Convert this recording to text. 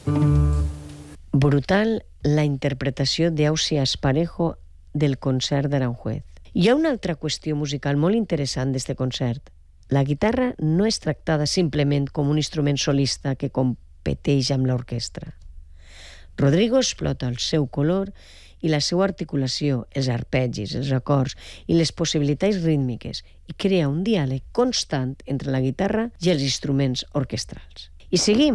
Brutal la interpretació d'Ausi Asparejo del concert d'Aranjuez. Hi ha una altra qüestió musical molt interessant d'este concert. La guitarra no és tractada simplement com un instrument solista que competeix amb l'orquestra. Rodrigo explota el seu color i la seva articulació, els arpegis, els acords i les possibilitats rítmiques i crea un diàleg constant entre la guitarra i els instruments orquestrals. I seguim